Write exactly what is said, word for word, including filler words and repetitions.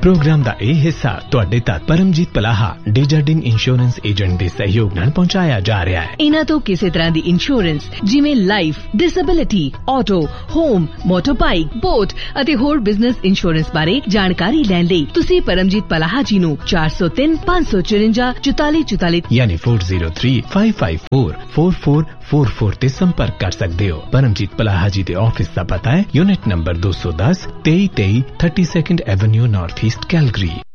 Programme ਦਾ ਇਹ ਹਿੱਸਾ ਤੁਹਾਡੇ ਤੱਕ ਪਰਮਜੀਤ ਪਲਾਹਾ ਡੇਜਰਡਿਨ ਇੰਸ਼ੋਰੈਂਸ ਏਜੰਟ ਦੇ ਸਹਿਯੋਗ ਨਾਲ ਪਹੁੰਚਾਇਆ ਜਾ ਰਿਹਾ ਹੈ। ਇਹਨਾਂ ਤੋਂ ਕਿਸੇ ਤਰ੍ਹਾਂ ਦੀ ਇੰਸ਼ੋਰੈਂਸ ਜਿਵੇਂ life, disability, auto, home, ਮੋਟਰਬਾਈਕ, boat ਅਤੇ ਹੋਰ ਬਿਜ਼ਨਸ ਇੰਸ਼ੋਰੈਂਸ ਬਾਰੇ ਜਾਣਕਾਰੀ ਲੈਣ ਲਈ ਤੁਸੀਂ ਪਰਮਜੀਤ ਪਲਾਹਾ ਜੀ ਨੂੰ ਚਾਰ ਸੌ ਤਿੰਨ ਪੰਜ ਸੌ ਚੁਰੰਜਾ ਚੁਤਾਲੀ ਚੁਤਾਲੀ ਯਾਨੀ ਚਾਰ ਜ਼ੀਰੋ ਤਿੰਨ ਪੰਜ ਪੰਜ ਚਾਰ ਚਾਰ ਚਾਰ ਚਾਰ ਚਾਰ ਤੇ ਸੰਪਰਕ ਕਰ ਸਕਦੇ ਹੋ। ਪਰਮਜੀਤ ਪਲਾਹਾ ਜੀ ਦੇ ਆਫਿਸ ਦਾ ਪਤਾ ਹੈ ਯੂਨਿਟ ਨੰਬਰ ਦੋ ਸੌ ਦਸ ਤੇਈ ਤੇਈ thirty second avenue north East Calgary.